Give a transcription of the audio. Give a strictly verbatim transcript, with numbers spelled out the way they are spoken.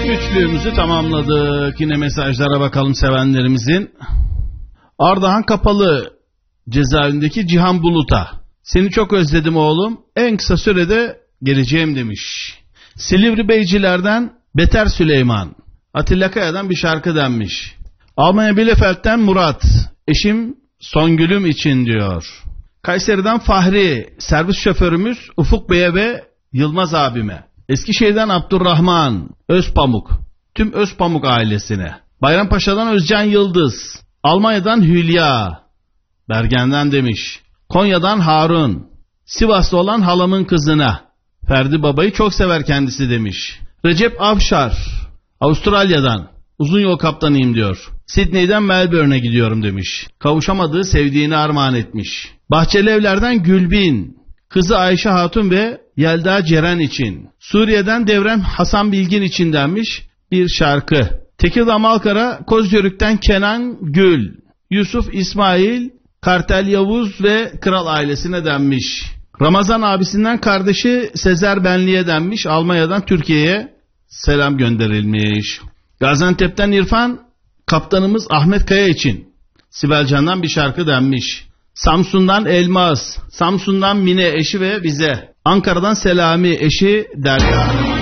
Üçlüğümüzü tamamladık. Yine mesajlara bakalım sevenlerimizin. Ardahan Kapalı cezaevindeki Cihan Bulut'a. Seni çok özledim oğlum. En kısa sürede geleceğim demiş. Silivri Beyciler'den Beter Süleyman. Atilla Kaya'dan bir şarkı denmiş. Almanya Bielefeld'den Murat. Eşim Songül'üm için diyor. Kayseri'den Fahri. Servis şoförümüz Ufuk Bey'e ve Yılmaz abime. Eskişehir'den Abdurrahman Özpamuk. Tüm Özpamuk ailesine. Bayrampaşa'dan Özcan Yıldız. Almanya'dan Hülya. Bergen'den demiş. Konya'dan Harun. Sivas'ta olan halamın kızına. Ferdi Baba'yı çok sever kendisi demiş. Recep Avşar. Avustralya'dan. Uzun yol kaptanıyım diyor. Sydney'den Melbourne'e gidiyorum demiş. Kavuşamadığı sevdiğini armağan etmiş. Bahçeli Evler'den Gülbin. Kızı Ayşe Hatun ve Yelda Ceren için. Suriye'den Devrem Hasan Bilgin için denmiş bir şarkı. Tekirdağ Malkara Kozyörük'ten Kenan Gül. Yusuf İsmail, Kartel Yavuz ve Kral ailesine denmiş. Ramazan abisinden kardeşi Sezer Benli'ye denmiş. Almanya'dan Türkiye'ye selam gönderilmiş. Gaziantep'ten İrfan, kaptanımız Ahmet Kaya için. Sibel Can'dan bir şarkı denmiş. Samsun'dan Elmas, Samsun'dan Mine eşi ve bize. Ankara'dan Selami eşi Derya.